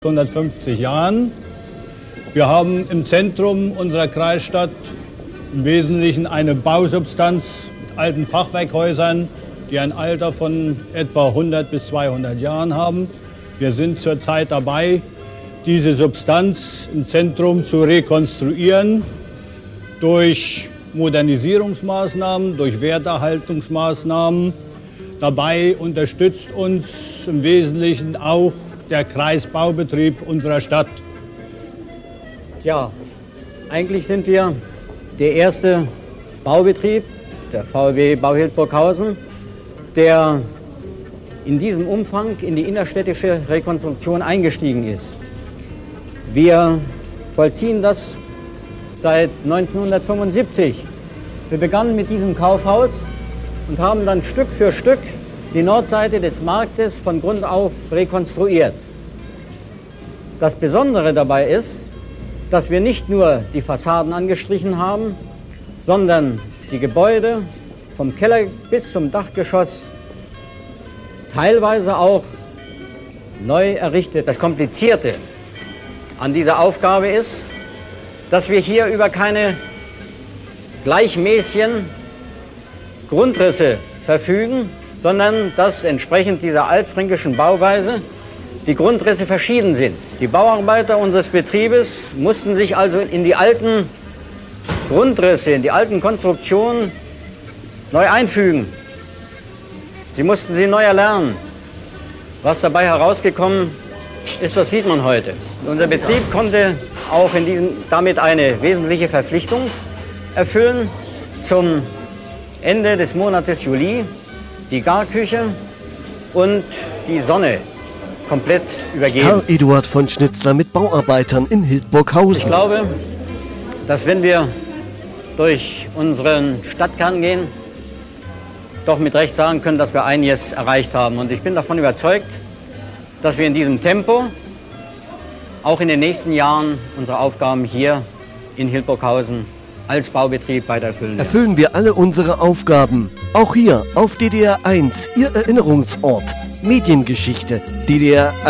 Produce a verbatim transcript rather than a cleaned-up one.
hundertfünfzig Jahren. Wir haben im Zentrum unserer Kreisstadt im Wesentlichen eine Bausubstanz mit alten Fachwerkhäusern, die ein Alter von etwa hundert bis zweihundert Jahren haben. Wir sind zurzeit dabei, diese Substanz im Zentrum zu rekonstruieren durch Modernisierungsmaßnahmen, durch Werterhaltungsmaßnahmen. Dabei unterstützt uns im Wesentlichen auch der Kreisbaubetrieb unserer Stadt. Ja, eigentlich sind wir der erste Baubetrieb, der V W Bau Hildburghausen, der in diesem Umfang in die innerstädtische Rekonstruktion eingestiegen ist. Wir vollziehen das seit neunzehnhundertfünfundsiebzig. Wir begannen mit diesem Kaufhaus und haben dann Stück für Stück die Nordseite des Marktes von Grund auf rekonstruiert. Das Besondere dabei ist, dass wir nicht nur die Fassaden angestrichen haben, sondern die Gebäude vom Keller bis zum Dachgeschoss teilweise auch neu errichtet. Das Komplizierte an dieser Aufgabe ist, dass wir hier über keine gleichmäßigen Grundrisse verfügen, sondern dass entsprechend dieser altfränkischen Bauweise die Grundrisse verschieden sind. Die Bauarbeiter unseres Betriebes mussten sich also in die alten Grundrisse, in die alten Konstruktionen neu einfügen. Sie mussten sie neu erlernen. Was dabei herausgekommen ist, das sieht man heute. Unser Betrieb konnte auch in diesem, damit eine wesentliche Verpflichtung erfüllen. Zum Ende des Monates Juli die Garküche und die Sonne komplett übergeben. Karl Eduard von Schnitzler mit Bauarbeitern in Hildburghausen. Ich glaube, dass wenn wir durch unseren Stadtkern gehen, doch mit Recht sagen können, dass wir einiges erreicht haben. Und ich bin davon überzeugt, dass wir in diesem Tempo auch in den nächsten Jahren unsere Aufgaben hier in Hildburghausen als Baubetrieb weiter erfüllen werden. Erfüllen wir alle unsere Aufgaben. Auch hier auf D D R eins, Ihr Erinnerungsort. Mediengeschichte. D D R